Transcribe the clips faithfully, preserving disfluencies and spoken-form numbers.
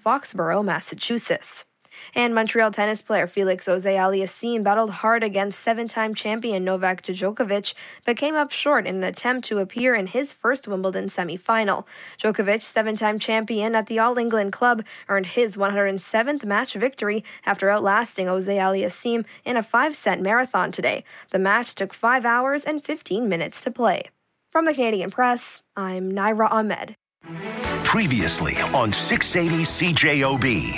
Foxborough, Massachusetts. And Montreal tennis player Felix Auger-Aliassime battled hard against seven-time champion Novak Djokovic, but came up short in an attempt to appear in his first Wimbledon semifinal. Djokovic, seven-time champion at the All England Club, earned his one hundred seventh match victory after outlasting Auger-Aliassime in a five-set marathon today. The match took five hours and fifteen minutes to play. From the Canadian Press, I'm Naira Ahmed. Previously on six eighty C J O B.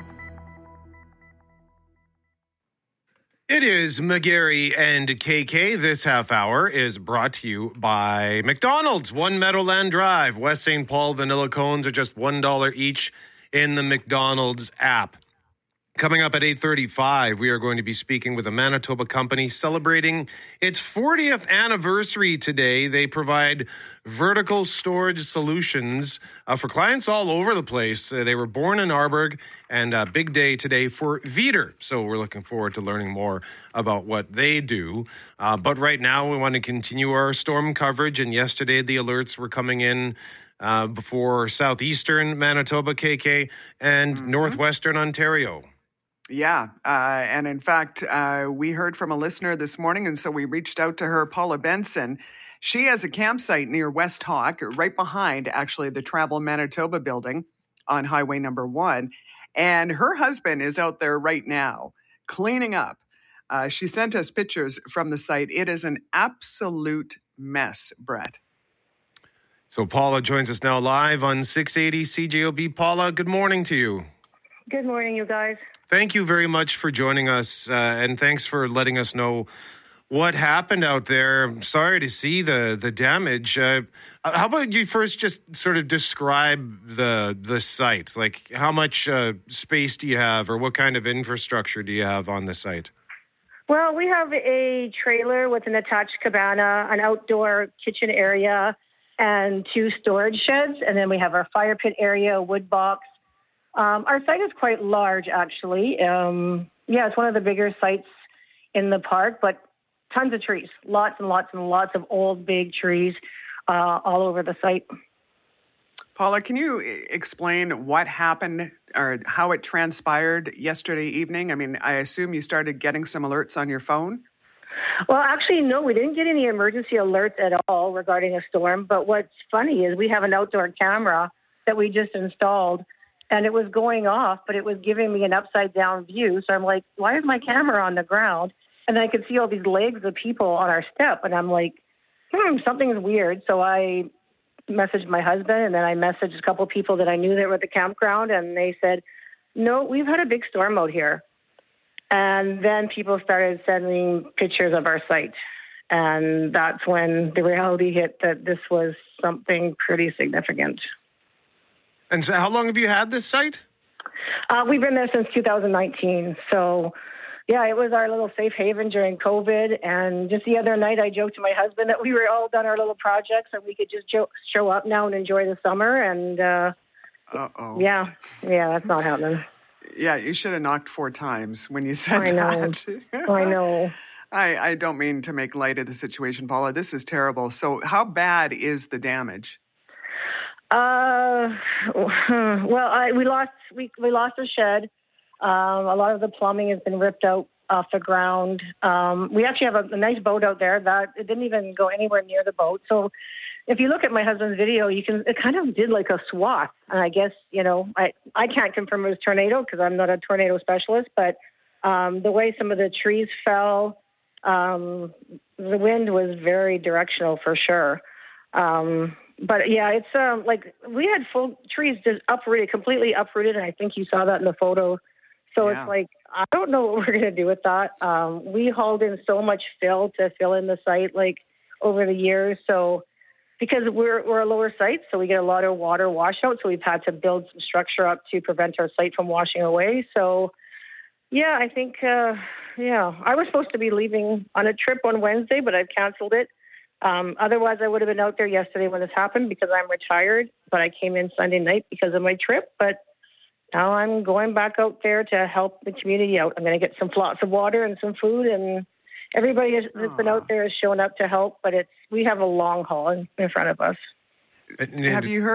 It is McGarry and K K. This half hour is brought to you by McDonald's. One Meadowland Drive. West Saint Paul vanilla cones are just one dollar each in the McDonald's app. Coming up at eight thirty-five, we are going to be speaking with a Manitoba company celebrating its fortieth anniversary today. They provide vertical storage solutions uh, for clients all over the place. Uh, they were born in Arborg, and a big day today for Veeder. So we're looking forward to learning more about what they do. Uh, but right now, we want to continue our storm coverage. And yesterday, the alerts were coming in uh, before southeastern Manitoba, K K, and mm-hmm. northwestern Ontario. Yeah, uh, and in fact, uh, we heard from a listener this morning, and so we reached out to her, Paula Benson. She has a campsite near West Hawk, right behind, actually, the Travel Manitoba building on Highway number one, and her husband is out there right now cleaning up. Uh, she sent us pictures from the site. It is an absolute mess, Brett. So Paula joins us now live on six eighty C J O B. Paula, good morning to you. Good morning, you guys. Thank you very much for joining us, uh, and thanks for letting us know what happened out there. I'm sorry to see the the damage. Uh, how about you first just sort of describe the the site? Like, how much uh, space do you have, or what kind of infrastructure do you have on the site? Well, we have a trailer with an attached cabana, an outdoor kitchen area, and two storage sheds. And then we have our fire pit area, wood box. Um, our site is quite large, actually. Um, yeah, it's one of the bigger sites in the park, but tons of trees, lots and lots and lots of old, big trees uh, all over the site. Paula, can you explain what happened or how it transpired yesterday evening? I mean, I assume you started getting some alerts on your phone? Well, actually, no, we didn't get any emergency alerts at all regarding a storm. But what's funny is we have an outdoor camera that we just installed, and it was going off, but it was giving me an upside-down view. So I'm like, why is my camera on the ground? And then I could see all these legs of people on our step, and I'm like, hmm, something's weird. So I messaged my husband, and then I messaged a couple of people that I knew that were at the campground, and they said, no, we've had a big storm out here. And then people started sending pictures of our site. And that's when the reality hit that this was something pretty significant. And so how long have you had this site? Uh, we've been there since two thousand nineteen. So, yeah, it was our little safe haven during COVID. And just the other night, I joked to my husband that we were all done our little projects and we could just jo- show up now and enjoy the summer. And, uh, Uh-oh. yeah, yeah, that's not happening. Yeah, you should have knocked four times when you said I know. that. I know. I, I don't mean to make light of the situation, Paula. This is terrible. So how bad is the damage? Uh, well, I, we lost we we lost a shed. Um, a lot of the plumbing has been ripped out off the ground. Um, we actually have a, a nice boat out there that it didn't even go anywhere near the boat. So if you look at my husband's video, you can it kind of did like a swath. And I guess you know I I can't confirm it was tornado because I'm not a tornado specialist, but um, the way some of the trees fell, um, the wind was very directional for sure. Um, But yeah, it's um, like we had full trees just uprooted, completely uprooted, and I think you saw that in the photo. So yeah. It's like, I don't know what we're going to do with that. Um, we hauled in so much fill to fill in the site, like over the years. So because we're we're a lower site, so we get a lot of water washout. So we've had to build some structure up to prevent our site from washing away. So yeah, I think uh, yeah, I was supposed to be leaving on a trip on Wednesday, but I've canceled it. Um, otherwise, I would have been out there yesterday when this happened because I'm retired, but I came in Sunday night because of my trip. But now I'm going back out there to help the community out. I'm going to get some lots of water and some food, and everybody has, that's been out there has shown up to help. But it's we have a long haul in, in front of us. Have you heard?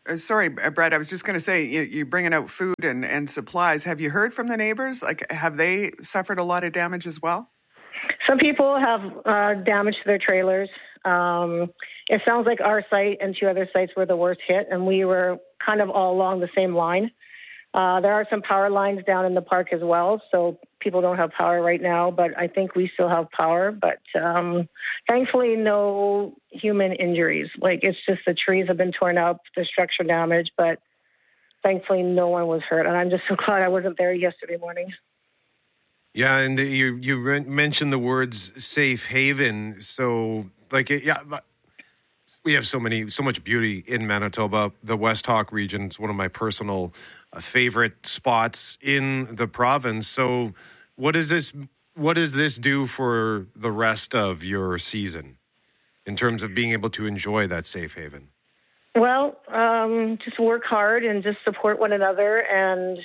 Uh, sorry, uh, Brett, I was just going to say, you, you're bringing out food and, and supplies. Have you heard from the neighbors? Like, have they suffered a lot of damage as well? Some people have uh, damage to their trailers. Um, it sounds like our site and two other sites were the worst hit, and we were kind of all along the same line. Uh, there are some power lines down in the park as well, so people don't have power right now, but I think we still have power. But um, thankfully, no human injuries. Like, it's just the trees have been torn up, the structure damage, but thankfully no one was hurt. And I'm just so glad I wasn't there yesterday morning. Yeah, and you you mentioned the words safe haven. So, like, yeah, we have so many, so much beauty in Manitoba. The West Hawk region is one of my personal uh, favorite spots in the province. So, what does this what does this do for the rest of your season in terms of being able to enjoy that safe haven? Well, um, just work hard and just support one another. And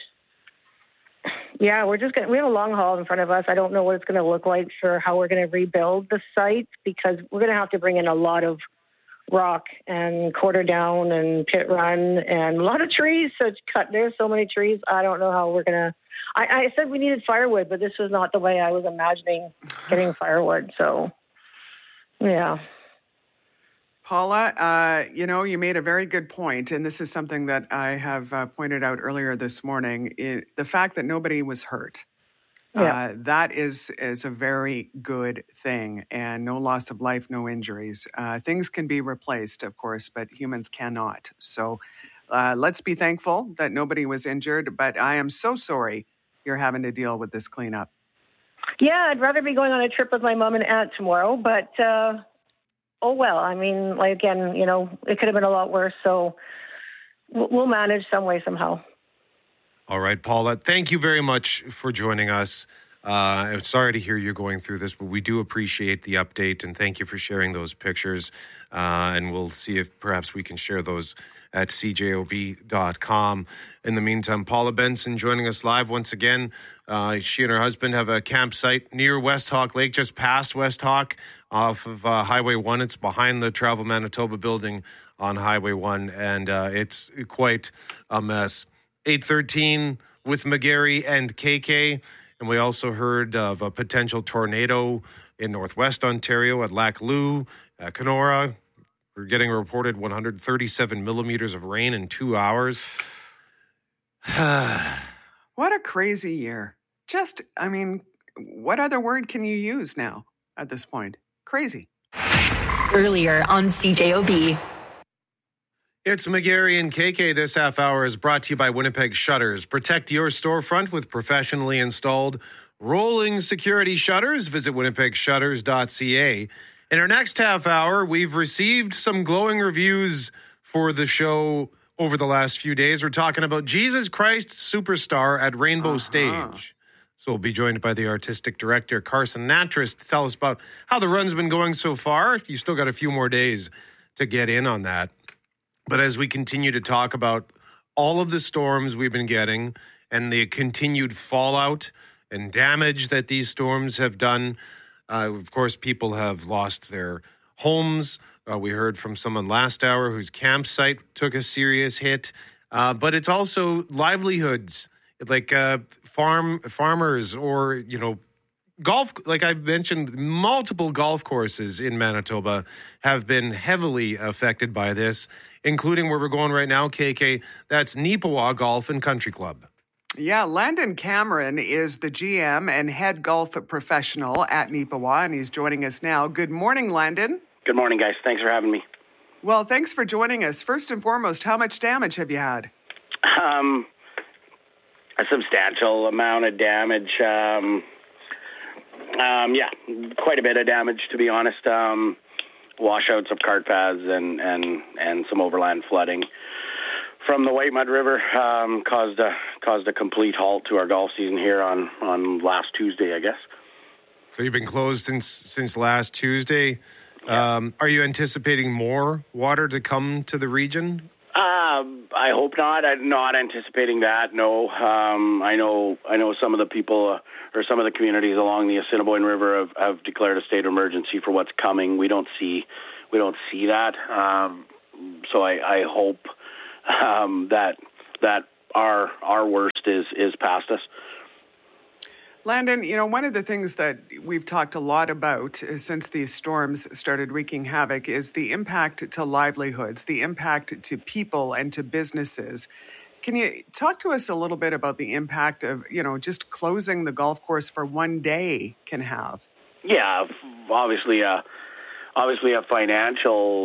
yeah, we're just going to, we have a long haul in front of us. I don't know what it's going to look like for how we're going to rebuild the site, because we're going to have to bring in a lot of rock and quarter down and pit run and a lot of trees. So it's cut. There's so many trees. I don't know how we're going to, I, I said we needed firewood, but this was not the way I was imagining getting firewood. So yeah. Paula, uh, you know, you made a very good point, and this is something that I have uh, pointed out earlier this morning. It, the fact that nobody was hurt, yeah. uh, that is is a very good thing, and no loss of life, no injuries. Uh, things can be replaced, of course, but humans cannot. So uh, let's be thankful that nobody was injured, but I am so sorry you're having to deal with this cleanup. Yeah, I'd rather be going on a trip with my mom and aunt tomorrow, but... Uh... Oh, well, I mean, like, again, you know, it could have been a lot worse. So we'll manage some way, somehow. All right, Paula, thank you very much for joining us. Uh, I'm sorry to hear you're going through this, but we do appreciate the update, and thank you for sharing those pictures. Uh, and we'll see if perhaps we can share those at c j o b dot com. In the meantime, Paula Benson joining us live once again. Uh, she and her husband have a campsite near West Hawk Lake, just past West Hawk, off of uh, Highway one. It's behind the Travel Manitoba building on Highway one, and uh, it's quite a mess. eight thirteen with McGarry and K K, and we also heard of a potential tornado in northwest Ontario at Lac Loup, at Kenora. We're getting reported one hundred thirty-seven millimeters of rain in two hours. What a crazy year. Just, I mean, what other word can you use now at this point? Crazy. Earlier on C J O B. It's McGarry and K K. This half hour is brought to you by Winnipeg Shutters. Protect your storefront with professionally installed rolling security shutters. Visit winnipeg shutters dot c a. In our next half hour, we've received some glowing reviews for the show over the last few days. We're talking about Jesus Christ Superstar at Rainbow uh-huh. Stage. So we'll be joined by the artistic director, Carson Natras, to tell us about how the run's been going so far. You still got a few more days to get in on that. But as we continue to talk about all of the storms we've been getting and the continued fallout and damage that these storms have done, uh, of course, people have lost their homes. Uh, we heard from someone last hour whose campsite took a serious hit. Uh, but it's also livelihoods, like uh, farm farmers or, you know, golf. Like I've mentioned, multiple golf courses in Manitoba have been heavily affected by this, including where we're going right now, K K. That's Neepawa Golf and Country Club. Yeah, Landon Cameron is the G M and head golf professional at Neepawa, and he's joining us now. Good morning, Landon. Good morning, guys. Thanks for having me. Well, thanks for joining us. First and foremost, how much damage have you had? Um, a substantial amount of damage. Um, um, yeah, quite a bit of damage, to be honest. Um, washouts of cart paths and, and, and some overland flooding from the White Mud River um, caused a caused a complete halt to our golf season here on, on last Tuesday, I guess. So you've been closed since since last Tuesday. Yeah. Um, are you anticipating more water to come to the region? Uh, I hope not. I'm not anticipating that. No. Um, I know. I know some of the people uh, or some of the communities along the Assiniboine River have, have declared a state of emergency for what's coming. We don't see. We don't see that. Um, so I, I hope um, that that our our worst is is past us. Landon, you know, one of the things that we've talked a lot about since these storms started wreaking havoc is the impact to livelihoods, the impact to people and to businesses. Can you talk to us a little bit about the impact of, you know, just closing the golf course for one day can have? Yeah, obviously, uh, obviously a financial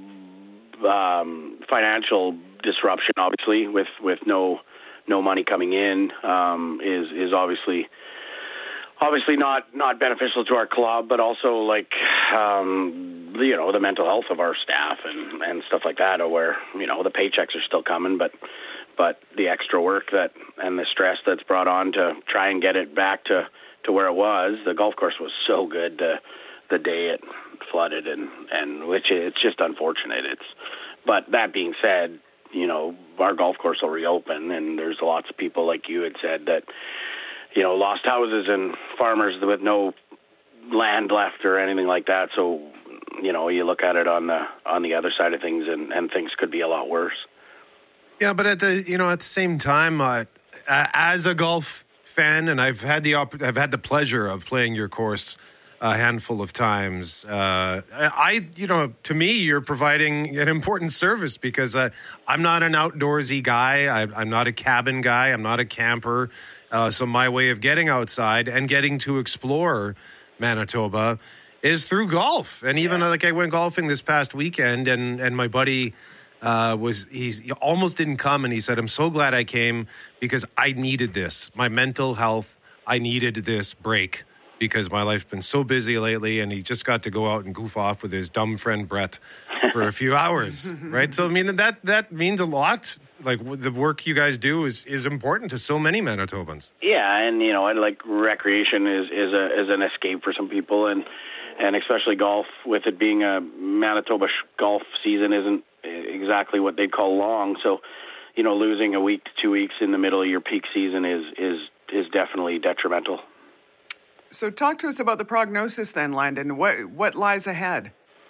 um, financial disruption. Obviously, with, with no no money coming in, um, is is obviously. Obviously not, not beneficial to our club, but also like, um, you know, the mental health of our staff and, and stuff like that, or where, you know, the paychecks are still coming, but but the extra work that and the stress that's brought on to try and get it back to, to where it was. The golf course was so good the, the day it flooded, and, and which it's just unfortunate. It's But that being said, you know, our golf course will reopen, and there's lots of people, like you had said, that you know, lost houses and farmers with no land left or anything like that. So, you know, you look at it on the on the other side of things, and, and things could be a lot worse. Yeah, but at the you know at the same time, uh, as a golf fan, and I've had the opp- I've had the pleasure of playing your course a handful of times. Uh, I, you know, to me, you're providing an important service because uh, I'm not an outdoorsy guy. I, I'm not a cabin guy. I'm not a camper. Uh, so my way of getting outside and getting to explore Manitoba is through golf. And even yeah. like I went golfing this past weekend, and, and my buddy uh, was he's, he almost didn't come, and he said, "I'm so glad I came because I needed this. My mental health, I needed this break because my life's been so busy lately." And he just got to go out and goof off with his dumb friend Brett for a few hours, right? So I mean that that means a lot. Like the work you guys do is, is important to so many Manitobans. Yeah, and you know, like recreation is, is a is an escape for some people, and and especially golf, with it being a Manitoba golf season isn't exactly what they'd call long. So, you know, losing a week to two weeks in the middle of your peak season is is is definitely detrimental. So, talk to us about the prognosis then, Landon. What what lies ahead?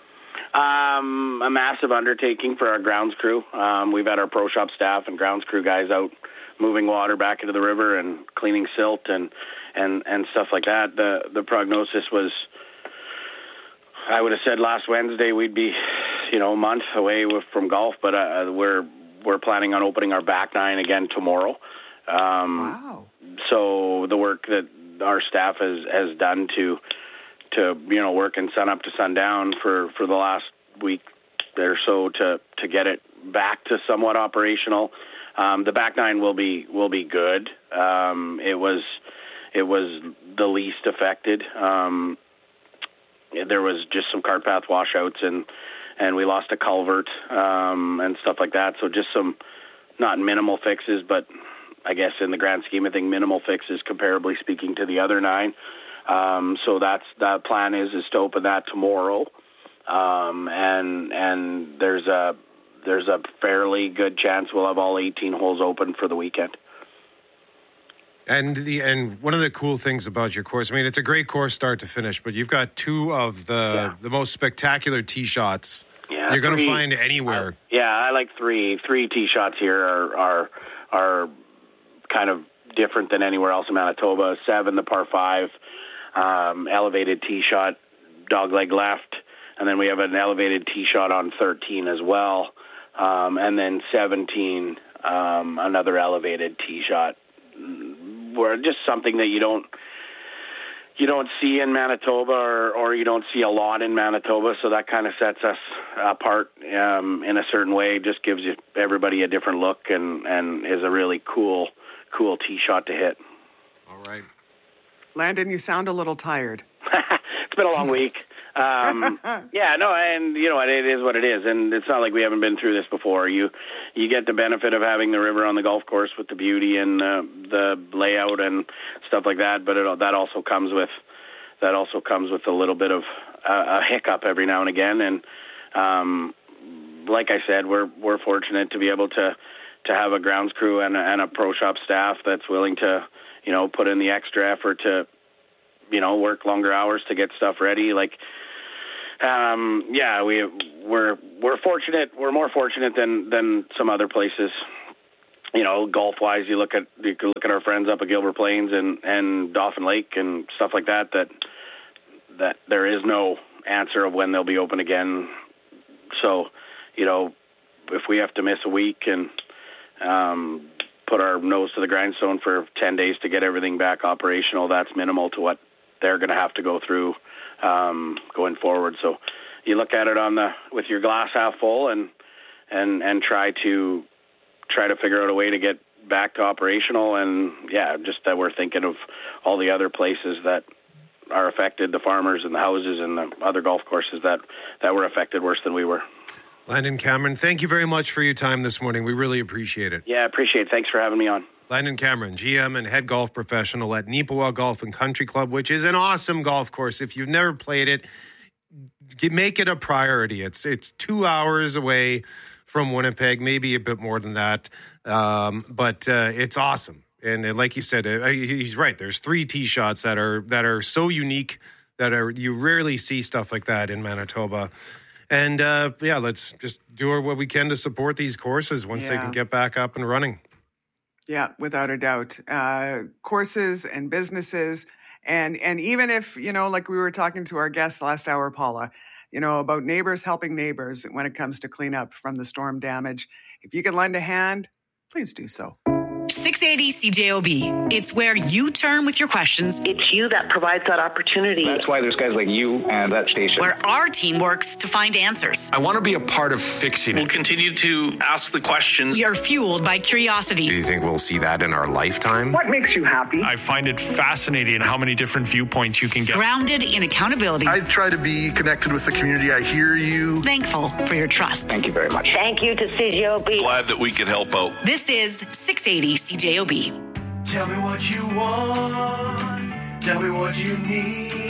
Um, a massive undertaking for our grounds crew. Um, we've had our pro shop staff and grounds crew guys out moving water back into the river and cleaning silt and, and, and stuff like that. The the prognosis was, I would have said last Wednesday we'd be, you know, a month away with, from golf, but uh, we're we're planning on opening our back nine again tomorrow. Um, wow! So the work that our staff has has done to. to, you know, working sun up to sundown for, for the last week or so to, to get it back to somewhat operational. Um, the back nine will be, will be good. Um, it was, it was the least affected. Um, there was just some cart path washouts, and, and we lost a culvert, um, and stuff like that. So just some, not minimal fixes, but I guess in the grand scheme of things, minimal fixes comparably speaking to the other nine. Um, so that's the plan is is to open that tomorrow, um, and and there's a there's a fairly good chance we'll have all eighteen holes open for the weekend. And the and one of the cool things about your course, I mean, it's a great course start to finish, but you've got two of the yeah. the most spectacular tee shots yeah, you're going to find anywhere. Uh, yeah, I like three three tee shots here are are are kind of different than anywhere else in Manitoba. Seven, the par five. Um, elevated tee shot, dogleg left, and then we have an elevated tee shot on thirteen as well, um, and then seventeen, um, another elevated tee shot. Where just something that you don't you don't see in Manitoba, or, or you don't see a lot in Manitoba, so that kind of sets us apart um, in a certain way. Just gives you everybody a different look, and, and is a really cool cool tee shot to hit. All right. Landon, you sound a little tired. It's been a long week. Um, yeah, no, and you know what, it is what it is, and it's not like we haven't been through this before. You you get the benefit of having the river on the golf course with the beauty and uh, the layout and stuff like that, but it, that also comes with that also comes with a little bit of uh, a hiccup every now and again. And um, like I said, we're we're fortunate to be able to to have a grounds crew and a, and a pro shop staff that's willing to, you know, put in the extra effort to, you know, work longer hours to get stuff ready. Like, um, yeah, we we're we're fortunate. We're more fortunate than than some other places. You know, golf wise, you look at you can look at our friends up at Gilbert Plains and, and Dauphin Lake and stuff like that. That that there is no answer of when they'll be open again. So, you know, if we have to miss a week and um, put our nose to the grindstone for ten days to get everything back operational, that's minimal to what they're going to have to go through um, going forward. So, you look at it on the with your glass half full and and and try to. try to figure out a way to get back to operational. And yeah, just that we're thinking of all the other places that are affected, the farmers and the houses and the other golf courses that, that were affected worse than we were. Landon Cameron, thank you very much for your time this morning. We really appreciate it. Yeah, appreciate it. Thanks for having me on. Landon Cameron, G M and head golf professional at Neepawa Golf and Country Club, which is an awesome golf course. If you've never played it, make it a priority. It's, it's two hours away from Winnipeg, maybe a bit more than that, um, but uh, it's awesome. And uh, like you said, uh, he's right. There's three tee shots that are that are so unique that are you rarely see stuff like that in Manitoba. And uh, yeah, let's just do what we can to support these courses once yeah. they can get back up and running. Yeah, without a doubt. Uh, courses and businesses, and and even if you know, like we were talking to our guest last hour, Paula. You know, about neighbors helping neighbors when it comes to cleanup from the storm damage. If you can lend a hand, please do so. six eighty C J O B. It's where you turn with your questions. It's you that provides that opportunity. That's why there's guys like you and that station. Where our team works to find answers. I want to be a part of fixing it. We'll continue to ask the questions. You're fueled by curiosity. Do you think we'll see that in our lifetime? What makes you happy? I find it fascinating how many different viewpoints you can get. Grounded in accountability. I try to be connected with the community. I hear you. Thankful for your trust. Thank you very much. Thank you to C J O B. Glad that we could help out. This is six eighty C J O B. Tell me what you want. Tell me what you need.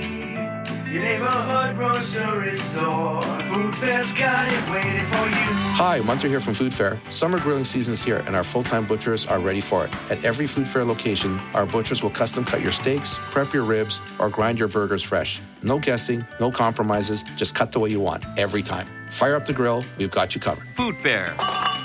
Your neighborhood grocery store. Food Fair's got it waiting for you. Hi, Munter here from Food Fair. Summer grilling season is here, and our full-time butchers are ready for it. At every Food Fair location, our butchers will custom cut your steaks, prep your ribs, or grind your burgers fresh. No guessing, no compromises, just cut the way you want, every time. Fire up the grill, we've got you covered. Food Fair.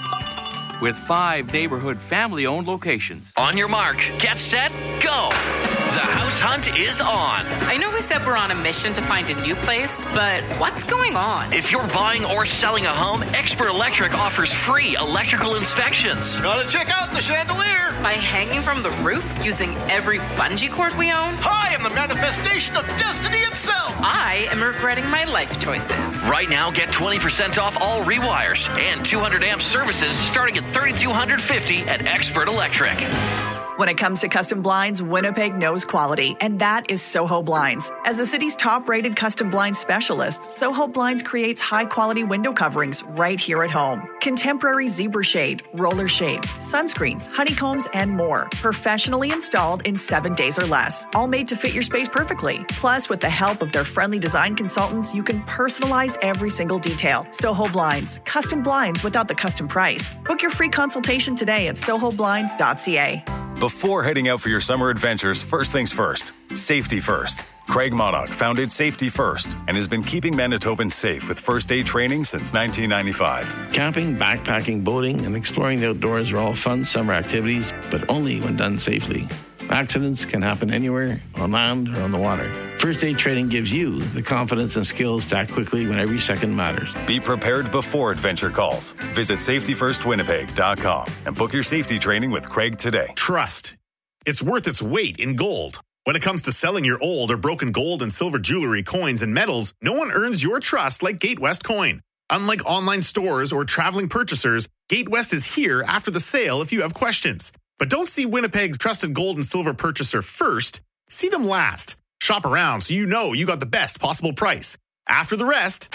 With five neighborhood family-owned locations. On your mark, get set, go! The house hunt is on. I know we said we're on a mission to find a new place, but what's going on? If you're buying or selling a home, Expert Electric offers free electrical inspections. Gotta check out the chandelier. By hanging from the roof using every bungee cord we own? I am the manifestation of destiny itself. I am regretting my life choices. Right now, get twenty percent off all rewires and two hundred amp services starting at thirty-two fifty at Expert Electric. When it comes to custom blinds, Winnipeg knows quality, and that is Soho Blinds. As the city's top-rated custom blind specialist, Soho Blinds creates high-quality window coverings right here at home. Contemporary zebra shade, roller shades, sunscreens, honeycombs, and more. Professionally installed in seven days or less. All made to fit your space perfectly. Plus, with the help of their friendly design consultants, you can personalize every single detail. Soho Blinds. Custom blinds without the custom price. Book your free consultation today at soho blinds dot c a. Before heading out for your summer adventures, first things first, safety first. Craig Monarch founded Safety First and has been keeping Manitobans safe with first aid training since nineteen ninety-five. Camping, backpacking, boating, and exploring the outdoors are all fun summer activities, but only when done safely. Accidents can happen anywhere, on land or on the water. First aid training gives you the confidence and skills to act quickly when every second matters. Be prepared before adventure calls. Visit safety first winnipeg dot com and book your safety training with Craig today. Trust. It's worth its weight in gold. When it comes to selling your old or broken gold and silver jewelry, coins, and metals, no one earns your trust like Gatewest Coin. Unlike online stores or traveling purchasers, Gatewest is here after the sale if you have questions. But don't see Winnipeg's trusted gold and silver purchaser first. See them last. Shop around so you know you got the best possible price. After the rest,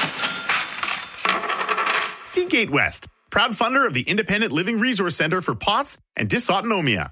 see Gatewest, proud funder of the Independent Living Resource Center for P O T S and Dysautonomia.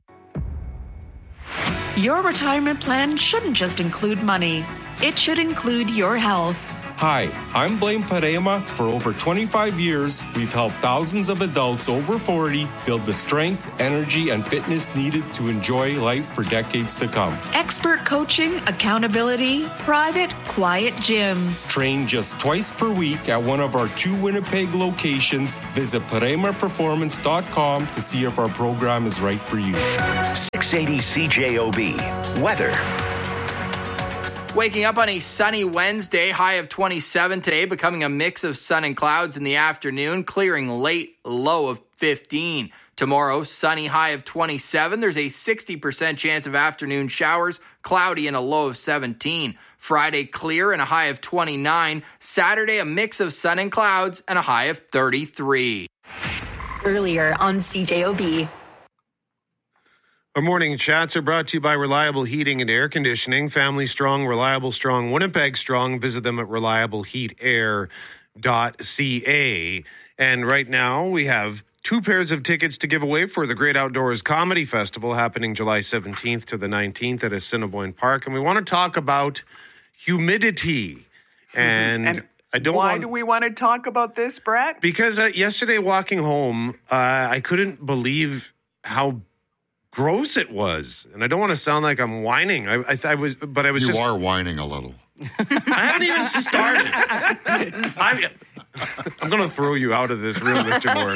Your retirement plan shouldn't just include money. It should include your health. Hi, I'm Blaine Parema. For over twenty-five years, we've helped thousands of adults over forty build the strength, energy, and fitness needed to enjoy life for decades to come. Expert coaching, accountability, private, quiet gyms. Train just twice per week at one of our two Winnipeg locations. Visit parema performance dot com to see if our program is right for you. six eighty C J O B. Weather. Waking up on a sunny Wednesday, high of twenty-seven today, becoming a mix of sun and clouds in the afternoon, clearing late, low of fifteen. Tomorrow, sunny, high of twenty-seven. There's a sixty percent chance of afternoon showers, cloudy and a low of seventeen. Friday, clear and a high of twenty-nine. Saturday, a mix of sun and clouds and a high of thirty-three. Earlier on C J O B. Our morning chats are brought to you by Reliable Heating and Air Conditioning. Family strong, reliable strong, Winnipeg strong. Visit them at reliable heat air dot c a. And right now we have two pairs of tickets to give away for the Great Outdoors Comedy Festival happening July seventeenth to the nineteenth at Assiniboine Park. And we want to talk about humidity. And, and I don't why want, do we want to talk about this, Brett? Because uh, yesterday walking home, uh, I couldn't believe how gross it was, and I don't want to sound like I'm whining. I, I, I was, but I was you just. You are whining a little. I haven't even started. I'm, I'm going to throw you out of this room, Mister Moore.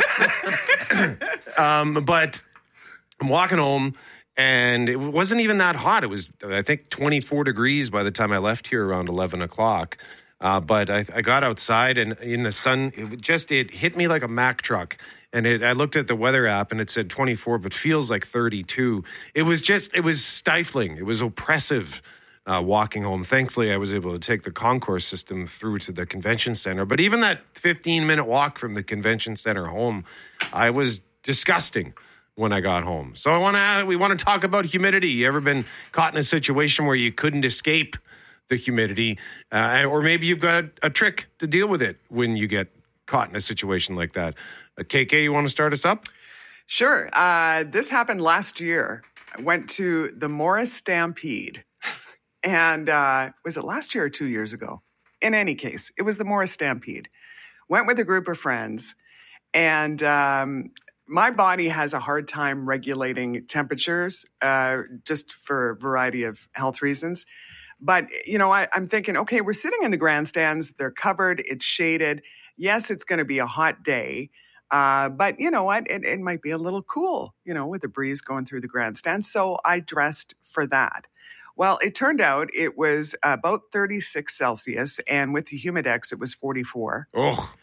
um, but I'm walking home, and it wasn't even that hot. It was, I think, twenty-four degrees by the time I left here around eleven o'clock. Uh, but I, I got outside, and in the sun, it just it hit me like a Mack truck. And it, I looked at the weather app, and it said twenty-four, but feels like thirty-two. It was just, it was stifling. It was oppressive uh, walking home. Thankfully, I was able to take the concourse system through to the convention center. But even that fifteen-minute walk from the convention center home, I was disgusting when I got home. So I want to, we want to talk about humidity. You ever been caught in a situation where you couldn't escape the humidity? Uh, or maybe you've got a, a trick to deal with it when you get caught in a situation like that. Uh, K K, you want to start us up? Sure. Uh, this happened last year. I went to the Morris Stampede. And uh, was it last year or two years ago? In any case, it was the Morris Stampede. Went with a group of friends. And um, my body has a hard time regulating temperatures uh, just for a variety of health reasons. But, you know, I, I'm thinking, okay, we're sitting in the grandstands. They're covered. It's shaded. Yes, it's going to be a hot day. Uh, but you know what? It, it might be a little cool, you know, with the breeze going through the grandstand. So I dressed for that. Well, it turned out it was about thirty-six Celsius, and with the Humidex, it was forty-four. Oh.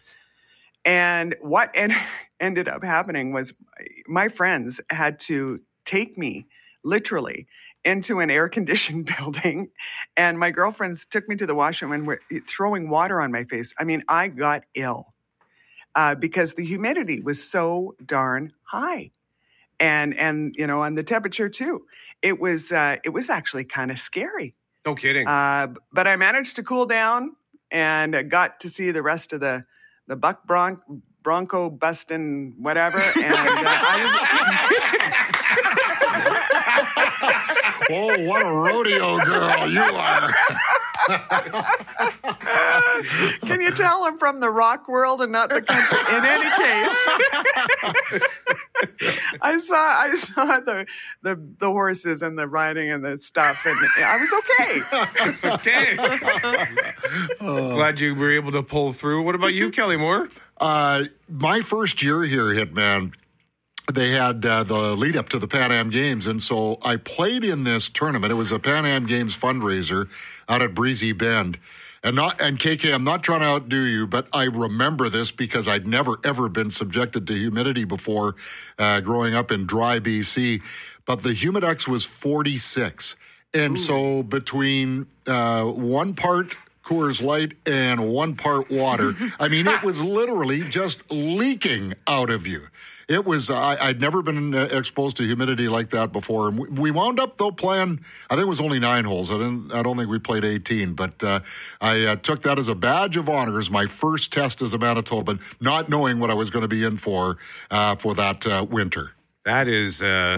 And what en- ended up happening was my friends had to take me literally into an air-conditioned building, and my girlfriends took me to the washroom and were throwing water on my face. I mean, I got ill. Uh, because the humidity was so darn high, and and you know, and the temperature too. It was uh, it was actually kind of scary. No kidding. Uh, but I managed to cool down and got to see the rest of the the buck bron- bronco busting whatever. And uh, I was. Oh, what a rodeo girl you are! Can you tell I'm from the rock world and not the country? In any case, I saw I saw the, the the horses and the riding and the stuff, and I was okay. Okay. Oh. Glad you were able to pull through. What about you, Kelly Moore? Uh, my first year here, Hitman, they had uh, the lead up to the Pan Am Games. And so I played in this tournament. It was a Pan Am Games fundraiser out at Breezy Bend. And not and K K, I'm not trying to outdo you, but I remember this because I'd never, ever been subjected to humidity before uh, growing up in dry B C. But the Humidex was forty-six. And Ooh. So between uh, one part Coors Light and one part water, I mean, it was literally just leaking out of you. It was, I, I'd never been uh, exposed to humidity like that before. And we, we wound up, though, playing, I think it was only nine holes. I, didn't, I don't think we played eighteen, but uh, I uh, took that as a badge of honor, as my first test as a Manitoban, not knowing what I was going to be in for uh, for that uh, winter. That is, uh,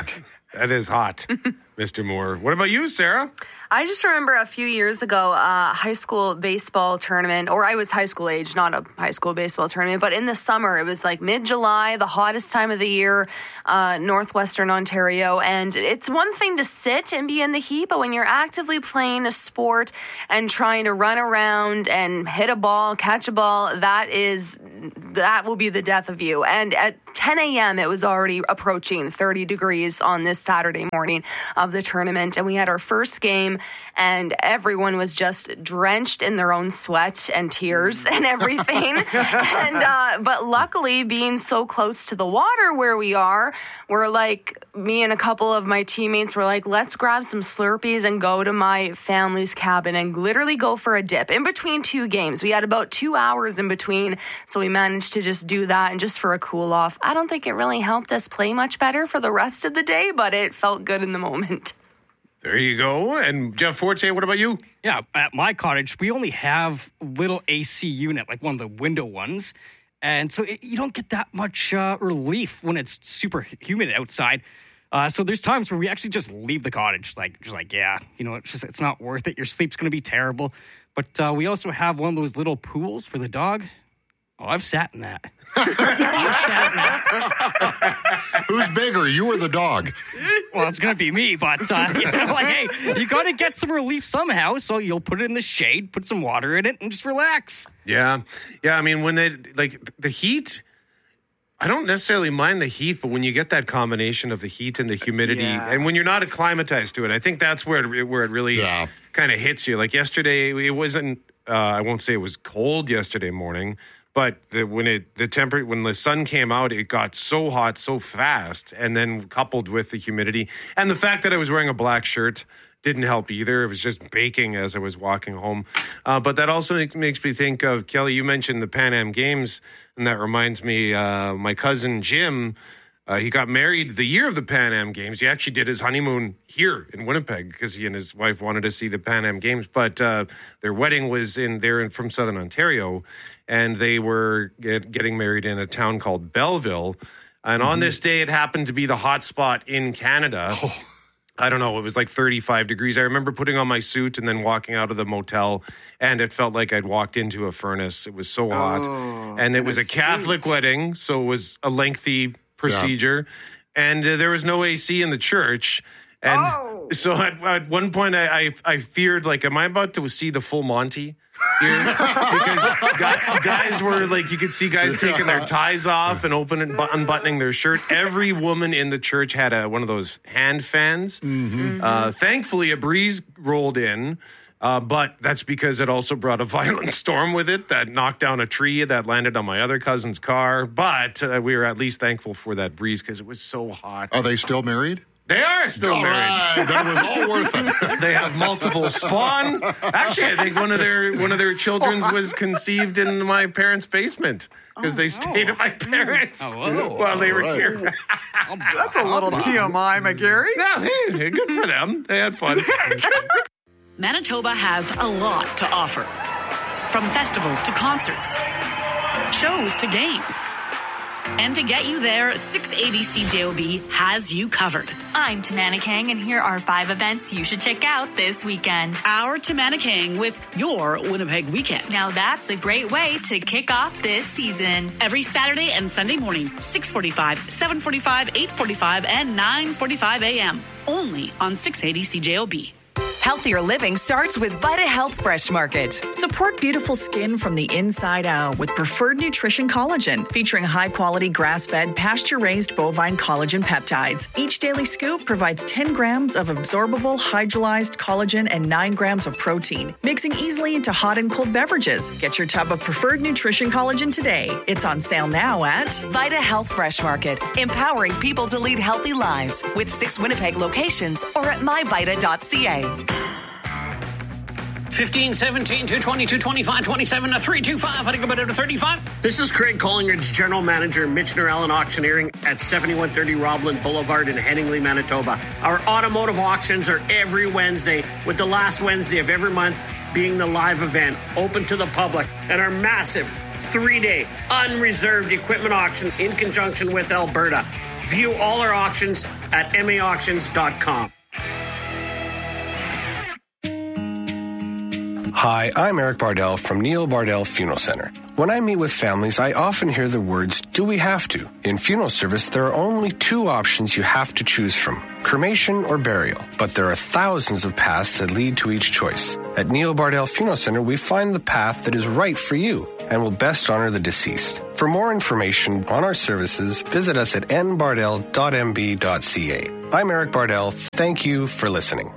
That is hot, Mister Moore. What about you, Sarah? I just remember a few years ago, uh, high school baseball tournament, or I was high school age, not a high school baseball tournament, but in the summer, it was like mid-July, the hottest time of the year, uh, northwestern Ontario. And it's one thing to sit and be in the heat, but when you're actively playing a sport and trying to run around and hit a ball, catch a ball, that is, that will be the death of you. And at ten a.m., it was already approaching thirty degrees on this Saturday morning of the tournament. And we had our first game, and everyone was just drenched in their own sweat and tears and everything. and uh, But luckily, being so close to the water where we are, we're like, me and a couple of my teammates were like, let's grab some Slurpees and go to my family's cabin and literally go for a dip in between two games. We had about two hours in between, so we managed to just do that and just for a cool off. I don't think it really helped us play much better for the rest of the day, but it felt good in the moment. There you go. And Jeff Forte, what about you? Yeah, at my cottage, we only have a little A C unit, like one of the window ones. And so it, you don't get that much uh, relief when it's super humid outside. Uh, so there's times where we actually just leave the cottage. Like, just like, yeah, you know, it's just, it's not worth it. Your sleep's going to be terrible. But uh, we also have one of those little pools for the dog. Oh, I've sat in that. I've sat in that. Who's bigger, you or the dog? Well, it's going to be me, but, uh, you know, like, hey, you got to get some relief somehow, so you'll put it in the shade, put some water in it, and just relax. Yeah. Yeah, I mean, when they, like, the heat, I don't necessarily mind the heat, but when you get that combination of the heat and the humidity, yeah. and when you're not acclimatized to it, I think that's where it, where it really yeah. kind of hits you. Like, yesterday, it wasn't, uh, I won't say it was cold yesterday morning, but the, when it the temperature when the sun came out, it got so hot so fast, and then coupled with the humidity and the fact that I was wearing a black shirt didn't help either. It was just baking as I was walking home. Uh, but that also makes, makes me think of, Kelly, you mentioned the Pan Am Games, and that reminds me, uh, my cousin Jim, uh, he got married the year of the Pan Am Games. He actually did his honeymoon here in Winnipeg because he and his wife wanted to see the Pan Am Games. But uh, their wedding was in, they're in, from Southern Ontario, and they were get, getting married in a town called Belleville. And mm-hmm. on this day, it happened to be the hot spot in Canada. Oh. I don't know, it was like thirty-five degrees. I remember putting on my suit and then walking out of the motel, and it felt like I'd walked into a furnace. It was so hot. Oh, and it was a Catholic suit. wedding, so it was a lengthy procedure. Yeah. And uh, there was no A C in the church. And oh. so at, at one point, I, I I feared, like, am I about to see the full Monty here? Because guys, guys were like, you could see guys taking their ties off and opening, unbuttoning their shirt. Every woman in the church had a, one of those hand fans. Mm-hmm. Uh, thankfully, a breeze rolled in. Uh, but that's because it also brought a violent storm with it that knocked down a tree that landed on my other cousin's car. But uh, we were at least thankful for that breeze because it was so hot. Are they still married? They are still all married. Right. That was all worth it. They have multiple spawn. Actually, I think one of their one of their children's was conceived in my parents' basement because oh, they stayed oh. at my parents oh, while they were right. here. That's a little T M I, McGarry. Yeah, hey, good for them. They had fun. Manitoba has a lot to offer. From festivals to concerts, shows to games. And to get you there, six eighty C J O B has you covered. I'm Tamana Kang, and here are five events you should check out this weekend. Our Tamana Kang with your Winnipeg weekend. Now that's a great way to kick off this season. Every Saturday and Sunday morning, six forty-five, seven forty-five, eight forty-five, and nine forty-five a.m. Only on six eighty C J O B. Healthier living starts with Vita Health Fresh Market. Support beautiful skin from the inside out with Preferred Nutrition Collagen, featuring high-quality grass-fed, pasture-raised bovine collagen peptides. Each daily scoop provides ten grams of absorbable hydrolyzed collagen and nine grams of protein, mixing easily into hot and cold beverages. Get your tub of Preferred Nutrition Collagen today. It's on sale now at Vita Health Fresh Market, empowering people to lead healthy lives with six Winnipeg locations or at my vita dot c a. fifteen, seventeen, two twenty, two twenty-five, twenty-seven, to three twenty-five. I think about it to thirty-five. This is Craig Collingridge, General Manager, Michener Allen Auctioneering at seventy-one thirty Roblin Boulevard in Headingley, Manitoba. Our automotive auctions are every Wednesday, with the last Wednesday of every month being the live event, open to the public, and our massive three-day unreserved equipment auction in conjunction with Alberta. View all our auctions at m a auctions dot com. Hi, I'm Eric Bardell from Neil Bardell Funeral Center. When I meet with families, I often hear the words, do we have to? In funeral service, there are only two options you have to choose from, cremation or burial. But there are thousands of paths that lead to each choice. At Neil Bardell Funeral Center, we find the path that is right for you and will best honor the deceased. For more information on our services, visit us at n bardell dot m b dot c a. I'm Eric Bardell. Thank you for listening.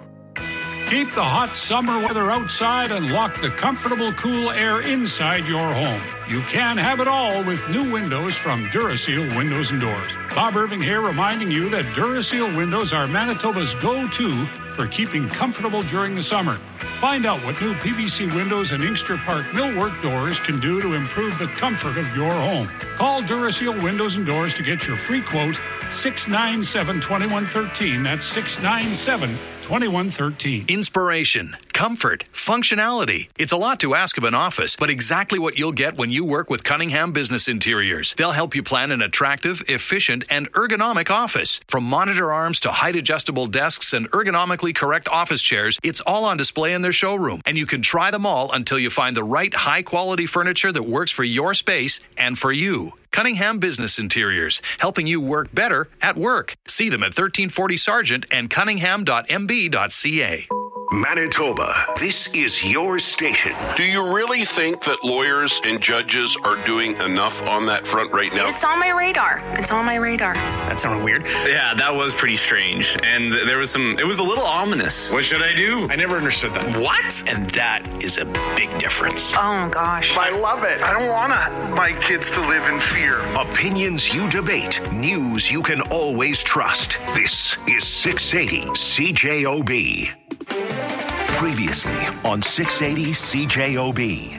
Keep the hot summer weather outside and lock the comfortable, cool air inside your home. You can have it all with new windows from Duraseal Windows and Doors. Bob Irving here reminding you that Duraseal windows are Manitoba's go-to for keeping comfortable during the summer. Find out what new P V C windows and Inkster Park millwork doors can do to improve the comfort of your home. Call Duraseal Windows and Doors to get your free quote, six nine seven, two one one three. That's six nine seven, two one one three. Inspiration, comfort, functionality. It's a lot to ask of an office, but exactly what you'll get when you work with Cunningham Business Interiors. They'll help you plan an attractive, efficient, and ergonomic office. From monitor arms to height-adjustable desks and ergonomically correct office chairs, it's all on display in their showroom, and you can try them all until you find the right high-quality furniture that works for your space and for you. Cunningham Business Interiors, helping you work better at work. See them at thirteen forty Sargent and cunningham dot m b dot c a. Manitoba, this is your station. Do you really think that lawyers and judges are doing enough on that front right now? It's on my radar. It's on my radar. That sounded weird. Yeah, that was pretty strange. And there was some, it was a little ominous. What should I do? I never understood that. What? And that is a big difference. Oh, gosh. I love it. I don't want my kids to live in fear. Opinions you debate. News you can always trust. This is six eighty C J O B. Previously on six eighty C J O B.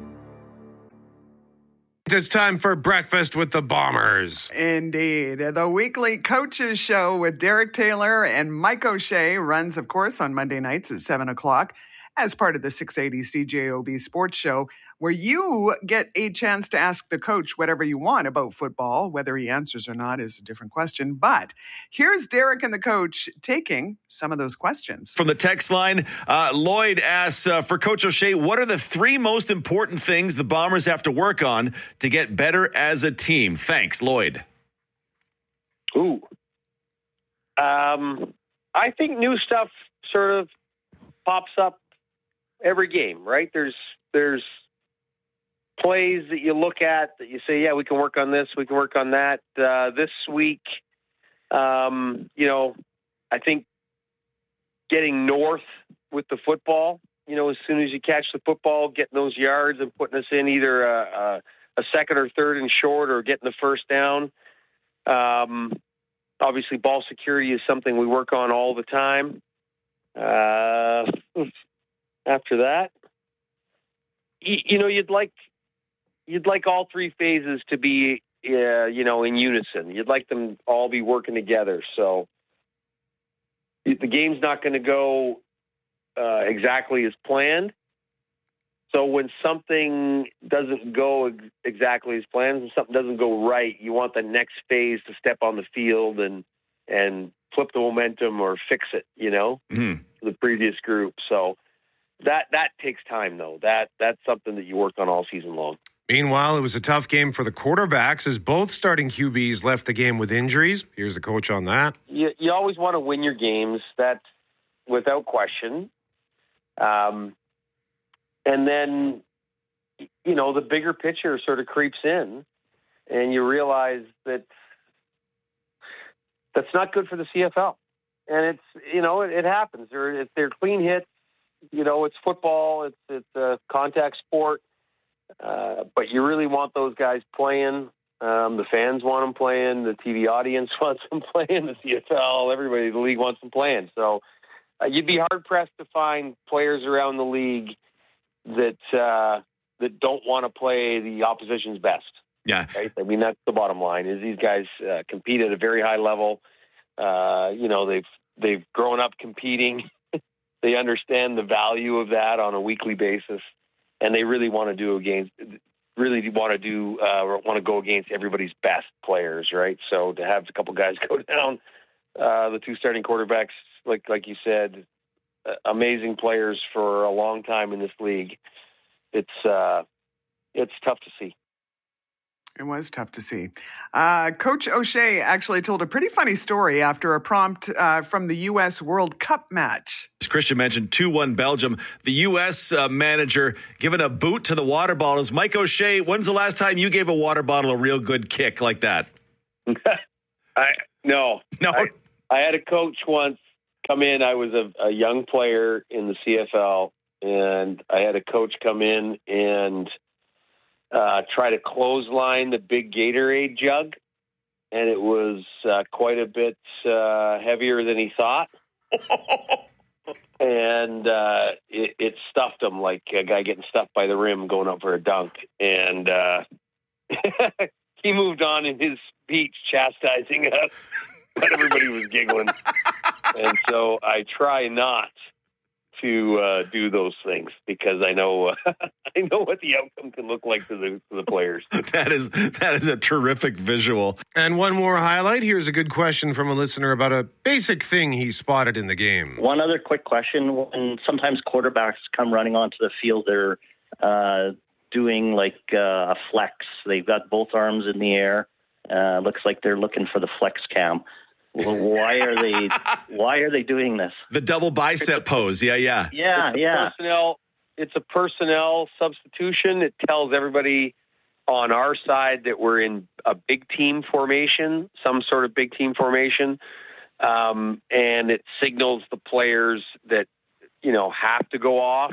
It's time for Breakfast with the Bombers. Indeed. The weekly coaches show with Derek Taylor and Mike O'Shea runs, of course, on Monday nights at seven o'clock as part of the six eighty C J O B Sports Show, where you get a chance to ask the coach whatever you want about football. Whether he answers or not is a different question. But here's Derek and the coach taking some of those questions. From the text line, uh, Lloyd asks, uh, for Coach O'Shea, what are the three most important things the Bombers have to work on to get better as a team? Thanks, Lloyd. Ooh. Um, I think new stuff sort of pops up every game, right? There's there's plays that you look at that you say, yeah, we can work on this, we can work on that. Uh, this week, um, you know, I think getting north with the football, you know, as soon as you catch the football, getting those yards and putting us in either a, a, a second or third and short or getting the first down. Um, obviously, ball security is something we work on all the time. Uh, after that, you, you know, you'd like you'd like all three phases to be, uh, you know, in unison. You'd like them all be working together. So the game's not going to go uh, exactly as planned. So when something doesn't go ex- exactly as planned, and something doesn't go right, you want the next phase to step on the field and and flip the momentum or fix it, you know, mm-hmm. the previous group. So that that takes time, though. That that's something that you work on all season long. Meanwhile, it was a tough game for the quarterbacks as both starting Q Bs left the game with injuries. Here's the coach on that. You, you always want to win your games. That's without question. Um, and then, you know, the bigger picture sort of creeps in, and you realize that that's not good for the C F L. And it's, you know, it, it happens. They're, they're clean hits. You know, it's football. It's it's a contact sport. Uh, but you really want those guys playing. Um, the fans want them playing. The T V audience wants them playing. The C F L, everybody in the league wants them playing. So uh, you'd be hard-pressed to find players around the league that uh, that don't want to play the opposition's best. Yeah. Right? I mean, that's the bottom line, is these guys uh, compete at a very high level. Uh, you know, they've they've grown up competing. They understand the value of that on a weekly basis, and they really want to do against, really want to do, uh, want to go against everybody's best players, right? So to have a couple guys go down uh, the two starting quarterbacks, like like you said, uh, amazing players for a long time in this league. It's uh, it's tough to see. It was tough to see. Uh, Coach O'Shea actually told a pretty funny story after a prompt uh, from the U S World Cup match. As Christian mentioned, two one Belgium. The U S uh, manager giving a boot to the water bottles. Mike O'Shea, when's the last time you gave a water bottle a real good kick like that? I No. No. I, I had a coach once come in. I was a, a young player in the C F L, and I had a coach come in and Uh, try to clothesline the big Gatorade jug, and it was uh, quite a bit uh, heavier than he thought. and uh, it, it stuffed him like a guy getting stuffed by the rim going up for a dunk. And uh, he moved on in his speech chastising us, but everybody was giggling. And so I try not to uh, do those things because I know uh, I know what the outcome can look like to the to the players. That is that is a terrific visual. And one more highlight. Here's a good question from a listener about a basic thing he spotted in the game. One other quick question. When sometimes quarterbacks come running onto the field, they're uh, doing like uh, a flex. They've got both arms in the air. Uh, looks like they're looking for the flex cam. Well, why are they? Why are they doing this? The double bicep pose. Yeah, yeah, yeah, it's yeah. Personnel. It's a personnel substitution. It tells everybody on our side that we're in a big team formation, some sort of big team formation, um, and it signals the players that you know have to go off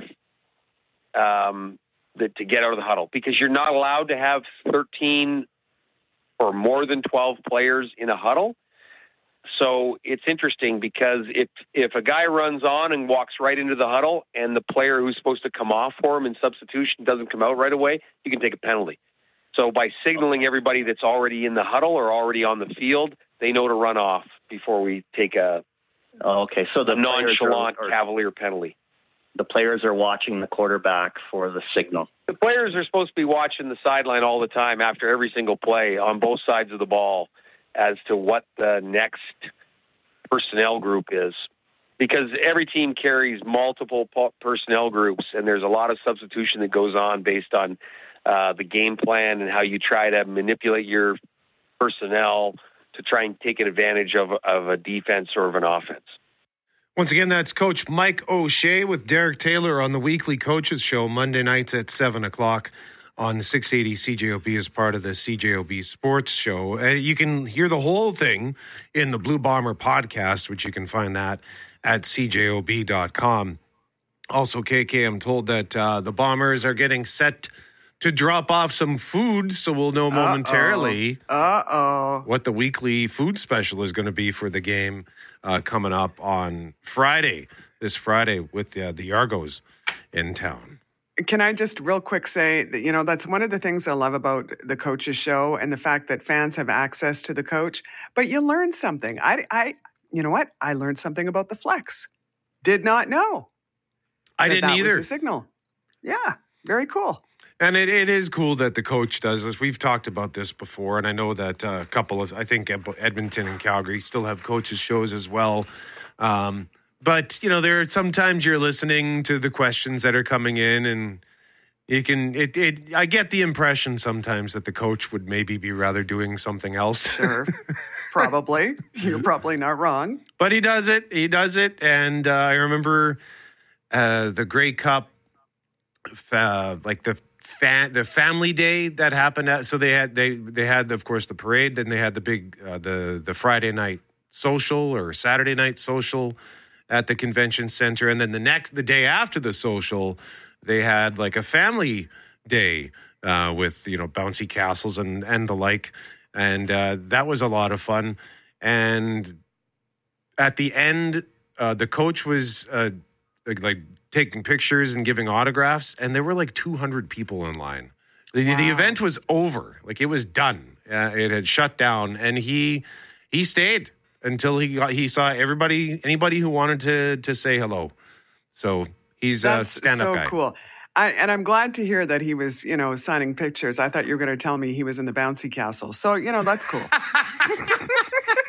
um, that to get out of the huddle because you're not allowed to have thirteen or more than twelve players in a huddle. So it's interesting because if if a guy runs on and walks right into the huddle and the player who's supposed to come off for him in substitution doesn't come out right away, you can take a penalty. So by signaling everybody that's already in the huddle or already on the field, they know to run off before we take a, oh, okay. So the a nonchalant are, are, cavalier penalty. The players are watching the quarterback for the signal. The players are supposed to be watching the sideline all the time after every single play on both sides of the ball as to what the next personnel group is. Because every team carries multiple personnel groups, and there's a lot of substitution that goes on based on uh, the game plan and how you try to manipulate your personnel to try and take advantage of, of a defense or of an offense. Once again, that's Coach Mike O'Shea with Derek Taylor on the Weekly Coaches Show, Monday nights at seven o'clock. On six eighty C J O B as part of the C J O B Sports Show. Uh, you can hear the whole thing in the Blue Bomber podcast, which you can find that at C J O B dot com. Also, K K, I'm told that uh, the Bombers are getting set to drop off some food, so we'll know momentarily Uh-oh. Uh-oh. what the weekly food special is going to be for the game uh, coming up on Friday, this Friday with the, uh, the Argos in town. Can I just real quick say that, you know, that's one of the things I love about the Coaches Show and the fact that fans have access to the coach, but you learn something. I, I, you know what? I learned something about the flex. Did not know. I didn't that either. Was a signal. Yeah. Very cool. And it, it is cool that the coach does this. We've talked about this before, and I know that uh, a couple of, I think Edmonton and Calgary still have coaches shows as well. Um, But, you know, there are sometimes you're listening to the questions that are coming in and you can, it, it, I get the impression sometimes that the coach would maybe be rather doing something else. Sure. Probably. You're probably not wrong. But he does it. He does it. And uh, I remember uh, the Grey Cup, uh, like the fa- the family day that happened. At, so they had, they, they had, of course, the parade. Then they had the big, uh, the, the Friday night social or Saturday night social at the convention center. And then the next, the day after the social, they had like a family day uh, with, you know, bouncy castles and, and the like. And uh, that was a lot of fun. And at the end, uh, the coach was uh, like, like taking pictures and giving autographs. And there were like two hundred people in line. The, wow. the event was over. Like it was done. Uh, it had shut down. And he he stayed until he got, he saw everybody, anybody who wanted to to say hello. So he's That's a stand-up so guy. Cool. I, and I'm glad to hear that he was, you know, signing pictures. I thought you were going to tell me he was in the bouncy castle. So, you know, that's cool.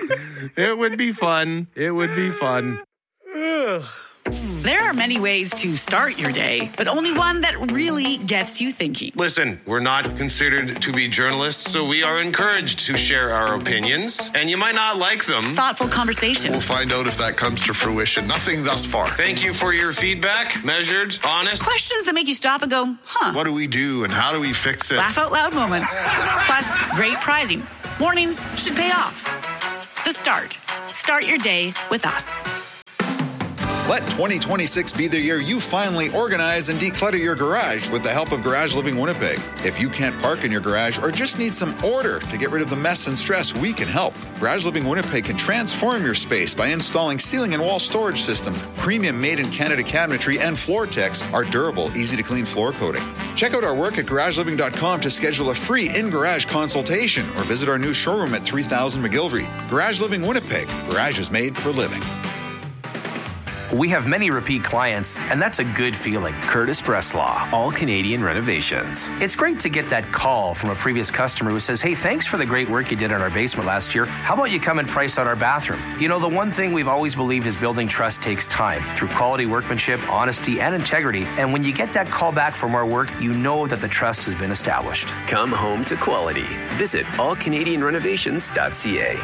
It would be fun. It would be fun. There are many ways to start your day, but only one that really gets you thinking. Listen, we're not considered to be journalists, so we are encouraged to share our opinions, and you might not like them. Thoughtful conversation. We'll find out if that comes to fruition. Nothing thus far. Thank you for your feedback. Measured, honest. Questions that make you stop and go, huh. What do we do and how do we fix it? Laugh out loud moments. Plus, great prizing. Mornings should pay off. The Start. Start your day with us. Let twenty twenty-six be the year you finally organize and declutter your garage with the help of Garage Living Winnipeg. If you can't park in your garage or just need some order to get rid of the mess and stress, we can help. Garage Living Winnipeg can transform your space by installing ceiling and wall storage systems, premium made-in-Canada cabinetry, and Floor-Tex, our durable, easy-to-clean floor coating. Check out our work at garage living dot com to schedule a free in-garage consultation or visit our new showroom at three thousand McGillivray. Garage Living Winnipeg. Garage is made for living. We have many repeat clients, and that's a good feeling. Curtis Breslaw, All Canadian Renovations. It's great to get that call from a previous customer who says, hey, thanks for the great work you did on our basement last year. How about you come and price out our bathroom? You know, the one thing we've always believed is building trust takes time through quality workmanship, honesty, and integrity. And when you get that call back from our work, you know that the trust has been established. Come home to quality. Visit all canadian renovations dot c a.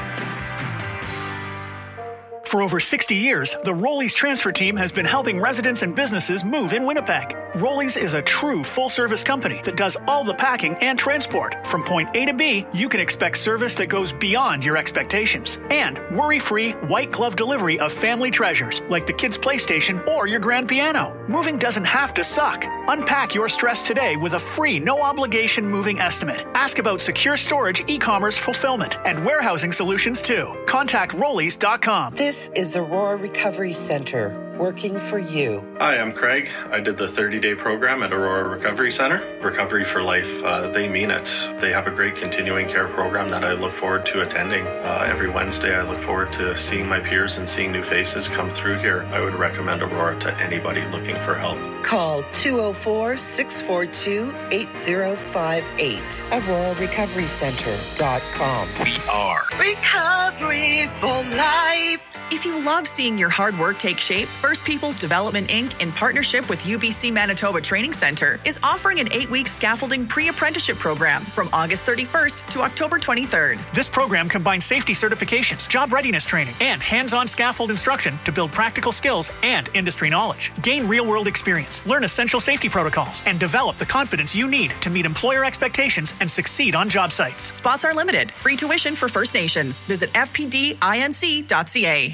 For over sixty years, the Rollies transfer team has been helping residents and businesses move in Winnipeg. Rollies is a true full-service company that does all the packing and transport. From point A to B, you can expect service that goes beyond your expectations. And worry-free, white-glove delivery of family treasures like the kids' PlayStation or your grand piano. Moving doesn't have to suck. Unpack your stress today with a free, no-obligation moving estimate. Ask about secure storage, e-commerce fulfillment, and warehousing solutions too. Contact rollies dot com. This is Aurora Recovery Center, working for you. Hi, I'm Craig. I did the thirty-day program at Aurora Recovery Center. Recovery for Life, uh, they mean it. They have a great continuing care program that I look forward to attending. Uh, every Wednesday, I look forward to seeing my peers and seeing new faces come through here. I would recommend Aurora to anybody looking for help. Call two oh four, six four two, eight oh five eight. aurora recovery center dot com. We are Recovery for Life. If you love seeing your hard work take shape, First Peoples Development Incorporated, in partnership with U B C Manitoba Training Center, is offering an eight-week scaffolding pre-apprenticeship program from August thirty-first to October twenty-third. This program combines safety certifications, job readiness training, and hands-on scaffold instruction to build practical skills and industry knowledge. Gain real-world experience, learn essential safety protocols, and develop the confidence you need to meet employer expectations and succeed on job sites. Spots are limited. Free tuition for First Nations. Visit f p d inc dot c a.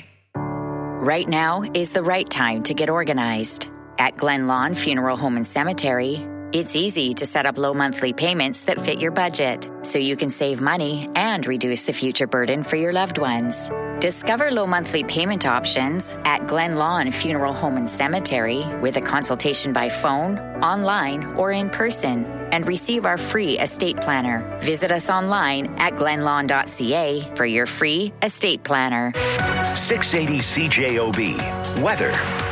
Right now is the right time to get organized. At Glen Lawn Funeral Home and Cemetery, it's easy to set up low monthly payments that fit your budget, so you can save money and reduce the future burden for your loved ones. Discover low monthly payment options at Glen Lawn Funeral Home and Cemetery with a consultation by phone, online, or in person, and receive our free estate planner. Visit us online at glen lawn dot c a for your free estate planner. six eighty C J O B. Weather.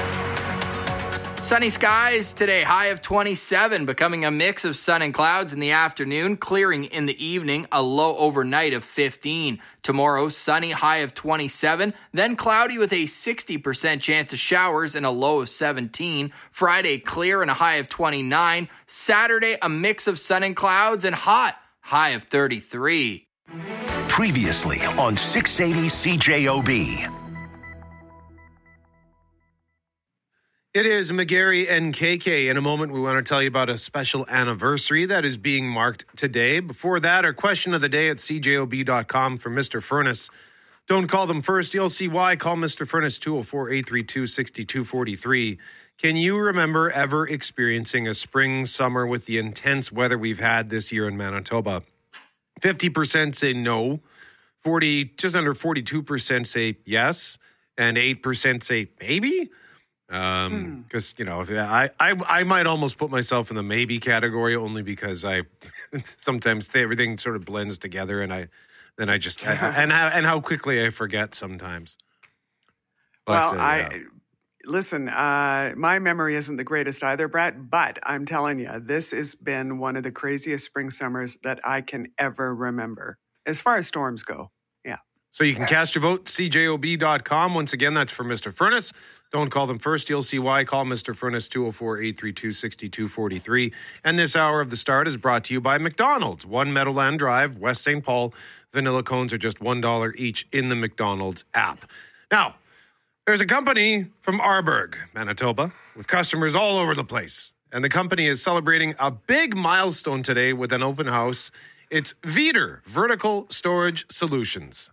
Sunny skies today, high of twenty-seven, becoming a mix of sun and clouds in the afternoon, clearing in the evening, a low overnight of fifteen. Tomorrow, sunny, high of twenty-seven, then cloudy with a sixty percent chance of showers and a low of seventeen. Friday, clear and a high of twenty-nine. Saturday, a mix of sun and clouds and hot, high of thirty-three. Previously on six eighty C J O B. It is McGarry and K K. In a moment, we want to tell you about a special anniversary that is being marked today. Before that, our question of the day at c j o b dot com from Mister Furnace. Don't call them first. You'll see why. Call Mister Furnace two oh four, eight three two, six two four three. Can you remember ever experiencing a spring, summer with the intense weather we've had this year in Manitoba? fifty percent say no. forty, just under forty-two percent say yes. And eight percent say maybe. Um, because, you know, I, I, I might almost put myself in the maybe category only because I sometimes everything sort of blends together and I, then I just, I, and how, and how quickly I forget sometimes. But, well, uh, I, yeah. listen, uh, my memory isn't the greatest either, Brett, but I'm telling you, this has been one of the craziest spring summers that I can ever remember as far as storms go. Yeah. So you can cast your vote, C J O B dot com. Once again, that's for Mister Furnace. Don't call them first. You'll see why. Call Mister Furnace, two oh four, eight three two, six two four three. And this hour of The Start is brought to you by McDonald's. One Meadowland Drive, West Saint Paul. Vanilla cones are just one dollar each in the McDonald's app. Now, there's a company from Arborg, Manitoba, with customers all over the place. And the company is celebrating a big milestone today with an open house. It's Veeder, Vertical Storage Solutions.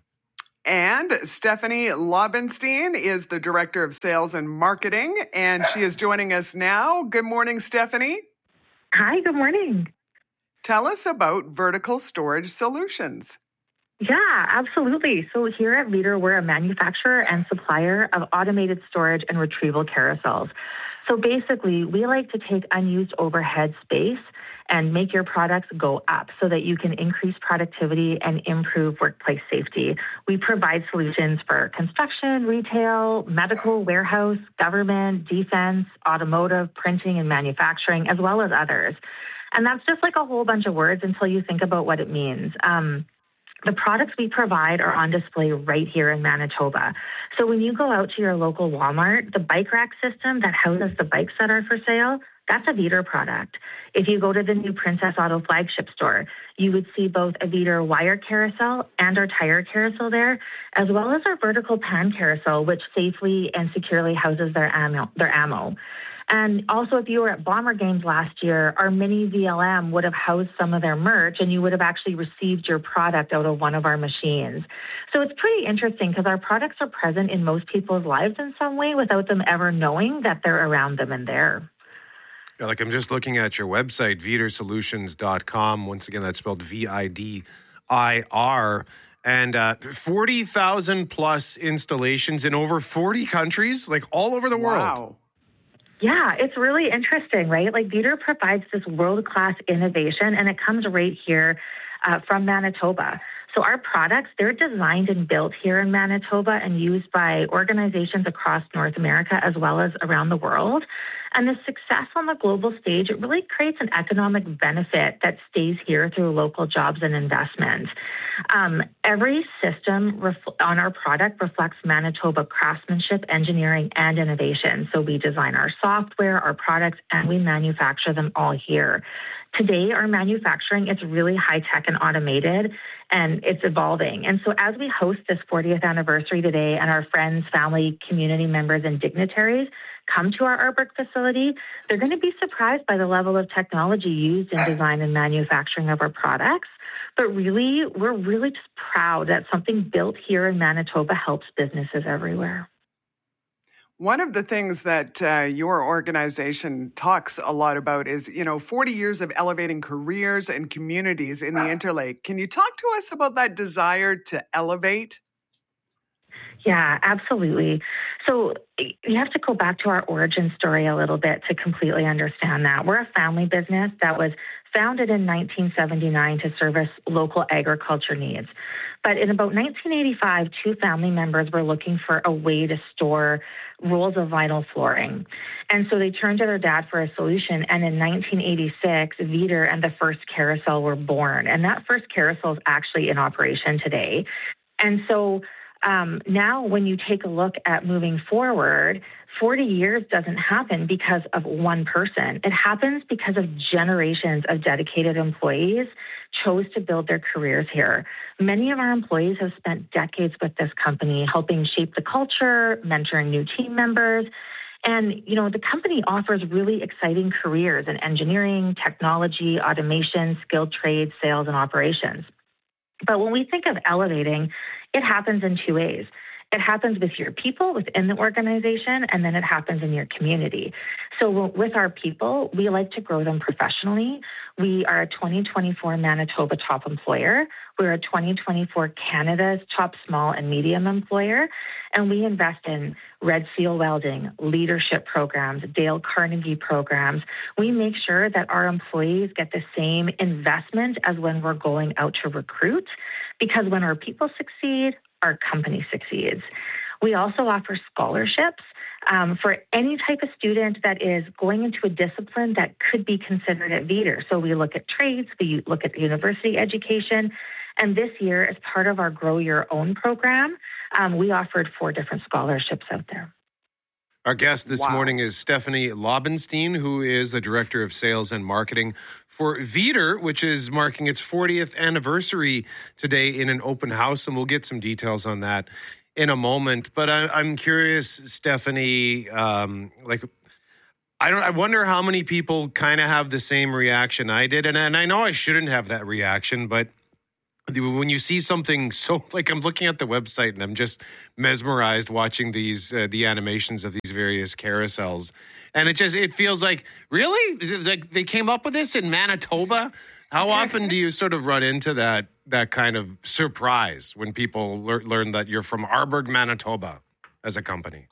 And Stephanie Lobenstein is the Director of Sales and Marketing, and she is joining us now. Good morning, Stephanie. Hi, good morning. Tell us about Vertical Storage Solutions. Yeah, absolutely. So here at Veeder, we're a manufacturer and supplier of automated storage and retrieval carousels. So basically, we like to take unused overhead space and make your products go up so that you can increase productivity and improve workplace safety. We provide solutions for construction, retail, medical, warehouse, government, defense, automotive, printing, and manufacturing, as well as others. And that's just like a whole bunch of words until you think about what it means. Um, The products we provide are on display right here in Manitoba. So when you go out to your local Walmart, the bike rack system that houses the bikes that are for sale, that's a Veeder product. If you go to the new Princess Auto flagship store, you would see both a Veeder wire carousel and our tire carousel there, as well as our vertical pan carousel, which safely and securely houses their ammo. Their ammo. And also, if you were at Bomber Games last year, our mini V L M would have housed some of their merch, and you would have actually received your product out of one of our machines. So it's pretty interesting because our products are present in most people's lives in some way without them ever knowing that they're around them and there. Yeah, like I'm just looking at your website, veeder solutions dot com. Once again, that's spelled V I D I R. And uh, forty thousand plus installations in over forty countries, like all over the world. Wow. Yeah, it's really interesting, right? Like Veeder provides this world-class innovation, and it comes right here uh, from Manitoba. So our products, they're designed and built here in Manitoba and used by organizations across North America as well as around the world. And the success on the global stage, it really creates an economic benefit that stays here through local jobs and investment. Um, every system ref- on our product reflects Manitoba craftsmanship, engineering, and innovation. So we design our software, our products, and we manufacture them all here. Today, our manufacturing is really high-tech and automated, and it's evolving. And so as we host this fortieth anniversary today, and our friends, family, community members, and dignitaries come to our Arborg facility, they're going to be surprised by the level of technology used in design and manufacturing of our products. But really, we're really just proud that something built here in Manitoba helps businesses everywhere. One of the things that uh, your organization talks a lot about is, you know, forty years of elevating careers and communities in the Interlake. Can you talk to us about that desire to elevate? Yeah, absolutely. So you have to go back to our origin story a little bit to completely understand that. We're a family business that was founded in nineteen seventy-nine to service local agriculture needs. But in about nineteen eighty-five, two family members were looking for a way to store rolls of vinyl flooring. And so they turned to their dad for a solution. And in nineteen eighty-six, Veeder and the first carousel were born. And that first carousel is actually in operation today. And so Um, now, when you take a look at moving forward, forty years doesn't happen because of one person. It happens because of generations of dedicated employees chose to build their careers here. Many of our employees have spent decades with this company, helping shape the culture, mentoring new team members. And, you know, the company offers really exciting careers in engineering, technology, automation, skilled trades, sales, and operations. But when we think of elevating, it happens in two ways. It happens with your people within the organization, and then it happens in your community. So with our people, we like to grow them professionally. We are a twenty twenty-four Manitoba top employer. We're a twenty twenty-four Canada's top small and medium employer. And we invest in Red Seal Welding, leadership programs, Dale Carnegie programs. We make sure that our employees get the same investment as when we're going out to recruit, because when our people succeed, our company succeeds. We also offer scholarships um, for any type of student that is going into a discipline that could be considered at Veeder. So we look at trades, we look at university education, And this year, as part of our Grow Your Own program, um, we offered four different scholarships out there. Our guest this Wow. morning is Stephanie Lobenstein, who is the Director of Sales and Marketing for Veeder, which is marking its fortieth anniversary today in an open house, and we'll get some details on that in a moment. But I, I'm curious, Stephanie, um, like, I don't. I wonder how many people kind of have the same reaction I did, and, and I know I shouldn't have that reaction, but when you see something so, like, I'm looking at the website and I'm just mesmerized watching these uh, the animations of these various carousels, and it just it feels like, really, like they came up with this in Manitoba. How often do you sort of run into that that kind of surprise when people lear, learn that you're from Arborg, Manitoba, as a company?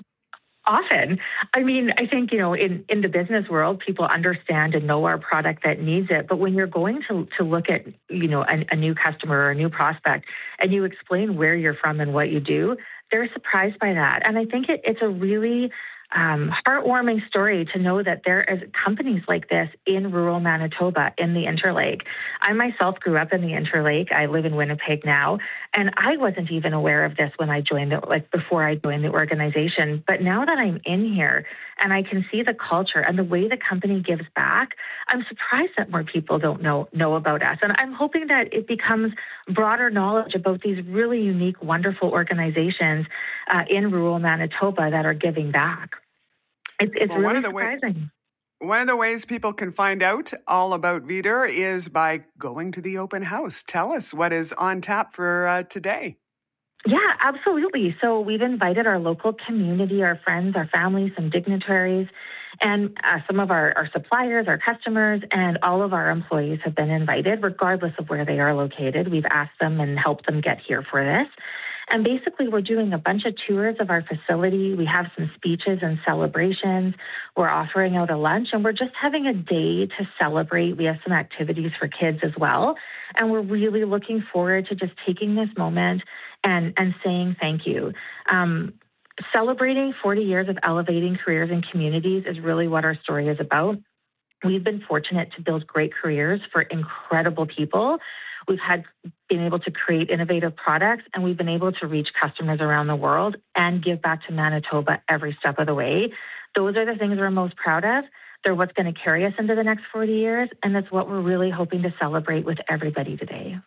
Often. I mean, I think, you know, in, in the business world, people understand and know our product that needs it. But when you're going to, to look at, you know, a, a new customer or a new prospect and you explain where you're from and what you do, they're surprised by that. And I think it, it's a really um, heartwarming story to know that there is companies like this in rural Manitoba, in the Interlake. I myself grew up in the Interlake. I live in Winnipeg now, and I wasn't even aware of this when I joined the, like before I joined the organization. But now that I'm in here and I can see the culture and the way the company gives back, I'm surprised that more people don't know know about us. And I'm hoping that it becomes broader knowledge about these really unique, wonderful organizations uh, in rural Manitoba that are giving back. It's, it's well, really one of the surprising. Way, one of the ways people can find out all about Veeder is by going to the open house. Tell us what is on tap for uh, today. Yeah, absolutely. So we've invited our local community, our friends, our families, some dignitaries, and uh, some of our, our suppliers, our customers, and all of our employees have been invited, regardless of where they are located. We've asked them and helped them get here for this. And basically, we're doing a bunch of tours of our facility. We have some speeches and celebrations. We're offering out a lunch, and we're just having a day to celebrate. We have some activities for kids as well. And we're really looking forward to just taking this moment and, and saying thank you. Um, celebrating forty years of elevating careers and communities is really what our story is about. We've been fortunate to build great careers for incredible people. We've had been able to create innovative products, and we've been able to reach customers around the world and give back to Manitoba every step of the way. Those are the things we're most proud of. They're what's going to carry us into the next forty years, and that's what we're really hoping to celebrate with everybody today.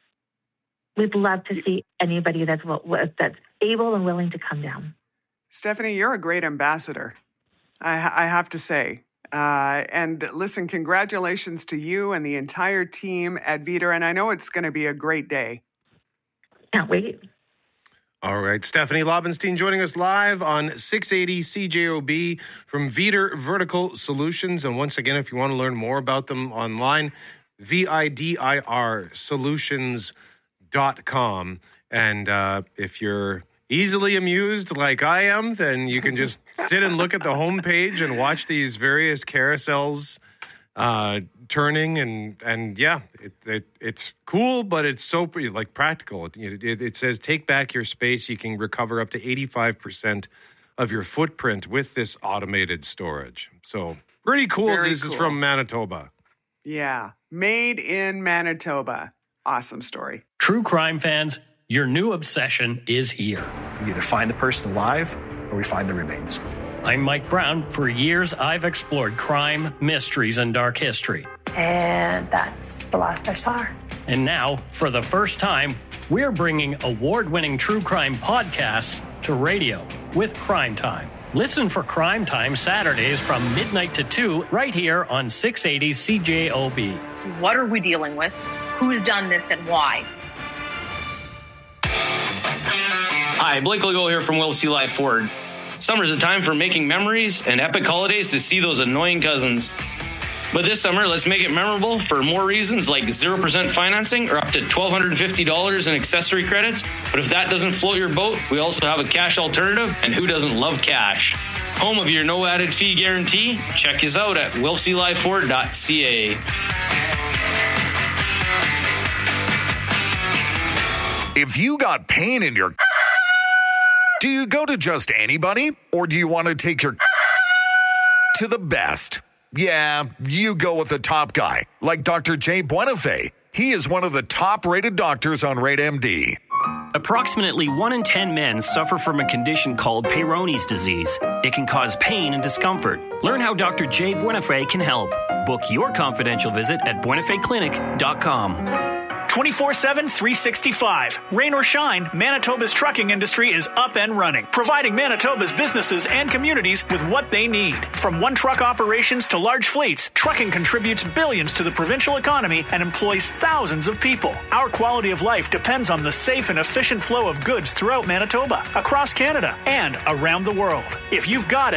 We'd love to see anybody that's that's able and willing to come down. Stephanie, you're a great ambassador, I, I have to say. Uh, and listen, congratulations to you and the entire team at Veeder. And I know it's going to be a great day. Can't wait. All right. Stephanie Lobenstein joining us live on six eighty C J O B from Veeder Vertical Solutions. And once again, if you want to learn more about them online, V I D I R solutions dot com. And uh, if you're easily amused like I am, then you can just sit and look at the homepage and watch these various carousels uh, turning. And, and yeah, it, it, it's cool, but it's so pretty, like practical. It, it, it says take back your space. You can recover up to eighty-five percent of your footprint with this automated storage. So pretty cool. Very this cool. is from Manitoba. Yeah. Made in Manitoba. Awesome story. True crime fans, your new obsession is here. We either find the person alive or we find the remains. I'm Mike Brown. For years, I've explored crime, mysteries, and dark history. And that's the last I saw her. And now, for the first time, we're bringing award-winning true crime podcasts to radio with Crime Time. Listen for Crime Time Saturdays from midnight to two right here on six eighty C J O B. What are we dealing with? Who's done this and why? Hi, Blake Legault here from Will C. Life Ford. Summer's a time for making memories and epic holidays to see those annoying cousins. But this summer, let's make it memorable for more reasons like zero percent financing or up to one thousand two hundred fifty dollars in accessory credits. But if that doesn't float your boat, we also have a cash alternative, and who doesn't love cash? Home of your no added fee guarantee? Check us out at will c life ford dot c a. If you got pain in your... Do you go to just anybody, or do you want to take your... to the best? Yeah, you go with the top guy, like Doctor Jay Buenafé. He is one of the top-rated doctors on Rate M D. Approximately one in ten men suffer from a condition called Peyronie's disease. It can cause pain and discomfort. Learn how Doctor Jay Buenafé can help. Book your confidential visit at buenafé clinic dot com. twenty-four seven, three sixty-five. Rain or shine, Manitoba's trucking industry is up and running, providing Manitoba's businesses and communities with what they need. From one-truck operations to large fleets, trucking contributes billions to the provincial economy and employs thousands of people. Our quality of life depends on the safe and efficient flow of goods throughout Manitoba, across Canada, and around the world. If you've got it,